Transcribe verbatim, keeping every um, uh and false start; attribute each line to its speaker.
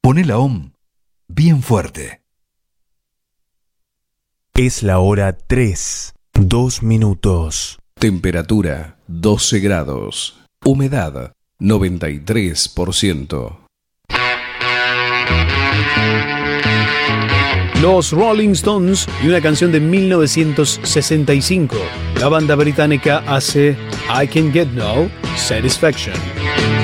Speaker 1: Poné la OM bien fuerte.
Speaker 2: Es la hora tres, dos minutos.
Speaker 3: Temperatura doce grados. Humedad noventa y tres por ciento.
Speaker 4: Los Rolling Stones y una canción de mil novecientos sesenta y cinco. La banda británica hace I Can Get No Satisfaction.